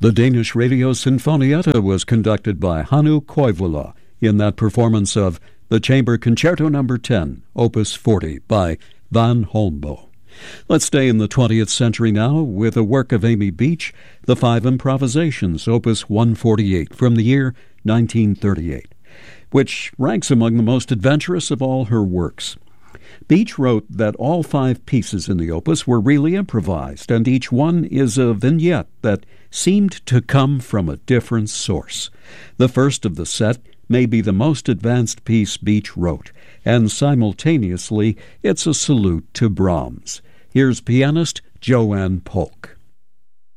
The Danish Radio Sinfonietta was conducted by Hannu Koivula in that performance of the Chamber Concerto No. 10, Opus 40 by Van Holmboe. Let's stay in the 20th century now with a work of Amy Beach, The Five Improvisations, Opus 148, from the year 1938, which ranks among the most adventurous of all her works. Beach wrote that all 5 pieces in the opus were really improvised, and each one is a vignette that seemed to come from a different source. The first of the set may be the most advanced piece Beach wrote, and simultaneously it's a salute to Brahms. Here's pianist Joanne Polk.